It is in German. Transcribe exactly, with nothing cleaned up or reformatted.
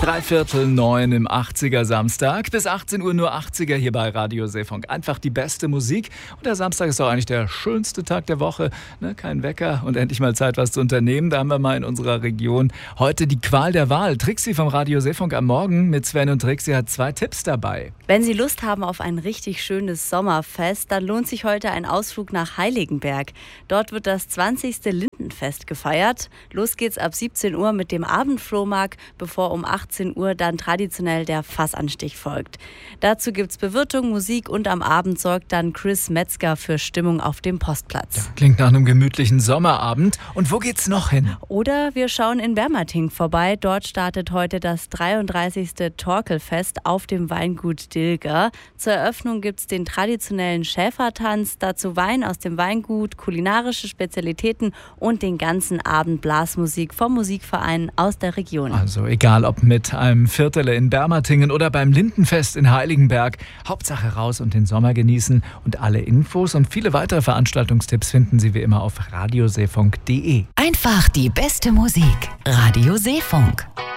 Dreiviertel neun im achtziger Samstag. Bis achtzehn Uhr nur achtziger hier bei Radio Seefunk. Einfach die beste Musik. Und der Samstag ist doch eigentlich der schönste Tag der Woche. Ne, kein Wecker und endlich mal Zeit, was zu unternehmen. Da haben wir mal in unserer Region heute die Qual der Wahl. Trixi vom Radio Seefunk am Morgen mit Sven und Trixi hat zwei Tipps dabei. Wenn Sie Lust haben auf ein richtig schönes Sommerfest, dann lohnt sich heute ein Ausflug nach Heiligenberg. Dort wird das zwanzigste Lindenfest gefeiert. Los geht's ab siebzehn Uhr mit dem Abendflohmarkt, bevor um achtzehn Uhr dann traditionell der Fassanstich folgt. Dazu gibt's Bewirtung, Musik und am Abend sorgt dann Chris Metzger für Stimmung auf dem Postplatz. Ja, klingt nach einem gemütlichen Sommerabend. Und wo geht's noch hin? Oder wir schauen in Bermating vorbei. Dort startet heute das dreiunddreißigste Torkelfest auf dem Weingut Dilger. Zur Eröffnung gibt's den traditionellen Schäfertanz, dazu Wein aus dem Weingut, kulinarische Spezialitäten und den ganzen Abend Blasmusik vom Musikverein aus der Region. Also egal ob mit einem Viertel in Bermatingen oder beim Lindenfest in Heiligenberg, Hauptsache raus und den Sommer genießen. Und alle Infos und viele weitere Veranstaltungstipps finden Sie wie immer auf radioseefunk punkt de. Einfach die beste Musik. Radio Seefunk.